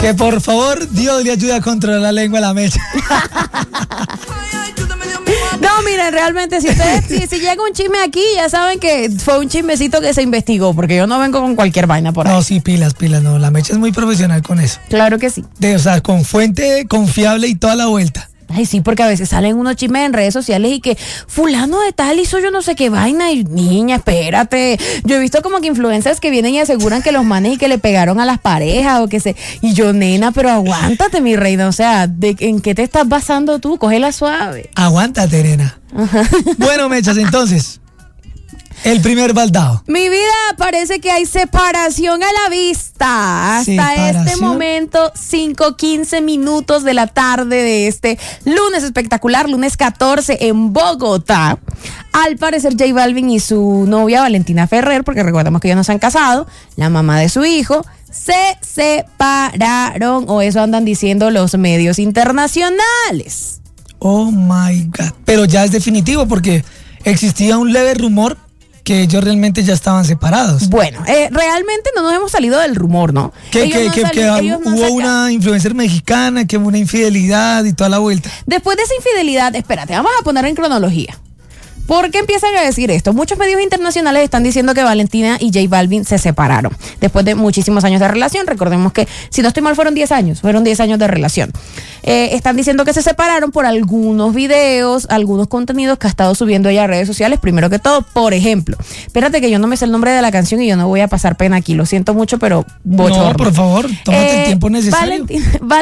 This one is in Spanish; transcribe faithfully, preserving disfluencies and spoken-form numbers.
Que por favor Dios le ayude a controlar la lengua a la Mecha. No, miren, realmente si ustedes, si, si llega un chisme aquí, ya saben que fue un chismecito que se investigó, porque yo no vengo con cualquier vaina por ahí. No, sí, pilas, pilas, no, la Mecha es muy profesional con eso. Claro que sí. De, o sea, con fuente confiable y toda la vuelta. Ay, sí, porque a veces salen unos chismes en redes sociales y que fulano de tal hizo yo no sé qué vaina y niña, espérate. Yo he visto como que influencers que vienen y aseguran que los manes y que le pegaron a las parejas o que se... Y yo, nena, pero aguántate, mi reina, o sea, ¿de, ¿en qué te estás basando tú? Cógela suave. Aguántate, nena. Ajá. Bueno, Mechas, entonces, el primer baldado. Mi vida, parece que hay separación a la vista. Hasta ¿Separación? este momento, cinco quince minutos de la tarde de este lunes espectacular, lunes catorce en Bogotá. Al parecer, J Balvin y su novia Valentina Ferrer, porque recordemos que ellos no se han casado, la mamá de su hijo, se separaron, o eso andan diciendo los medios internacionales. Oh my God. Pero ya es definitivo porque existía un leve rumor que ellos realmente ya estaban separados. Bueno, eh, realmente no nos hemos salido del rumor, ¿no? Que, Ellos que, no que, sali- que ellos no hubo saca- una influencer mexicana, que hubo una infidelidad y toda la vuelta. Después de esa infidelidad, espérate, vamos a poner en cronología. ¿Por qué empiezan a decir esto? Muchos medios internacionales están diciendo que Valentina y J Balvin se separaron después de muchísimos años de relación. Recordemos que, si no estoy mal, fueron diez años, fueron diez años de relación. Eh, están diciendo que se separaron por algunos videos, algunos contenidos que ha estado subiendo ella a redes sociales. Primero que todo, por ejemplo, espérate que yo no me sé el nombre de la canción y yo no voy a pasar pena aquí, lo siento mucho, pero bochorno. No, por favor, tómate Eh, el tiempo necesario. Valentina,